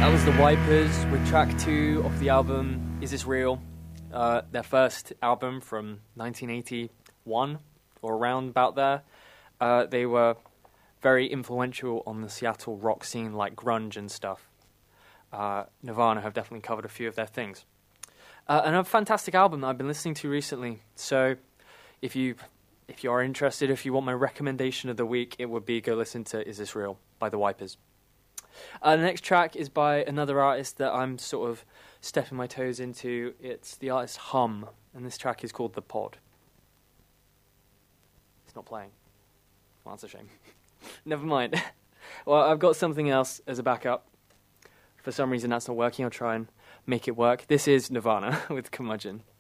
was The Wipers with track 2 of the album Is This Real? Their first album from 1981 or around about there. They were very influential on the Seattle rock scene, like grunge and stuff. Nirvana have definitely covered a few of their things. And a fantastic album that I've been listening to recently. So if you are interested, if you want my recommendation of the week, it would be go listen to Is This Real by The Wipers. The next track is by another artist that I'm sort of stepping my toes into. It's the artist Hum, and this track is called The Pod. It's not playing. Well, that's a shame. Never mind. Well, I've got something else as a backup. For some reason that's not working. I'll try and make it work. This is Nirvana with Curmudgeon.